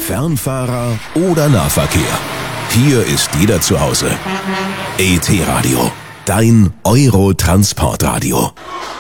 Fernfahrer oder Nahverkehr. Hier ist jeder zu Hause. ET Radio, dein Euro-Transportradio.